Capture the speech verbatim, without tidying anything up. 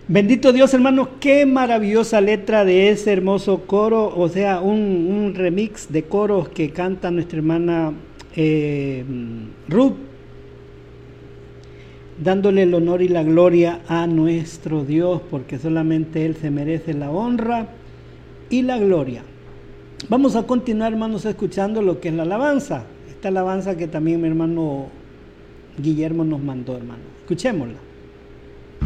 Bendito Dios, hermanos, qué maravillosa letra de ese hermoso coro, o sea, un, un remix de coros que canta nuestra hermana eh, Ruth, dándole el honor y la gloria a nuestro Dios, porque solamente Él se merece la honra y la gloria. Vamos a continuar, hermanos, escuchando lo que es la alabanza, esta alabanza que también mi hermano Guillermo nos mandó, hermano. Escuchémosla.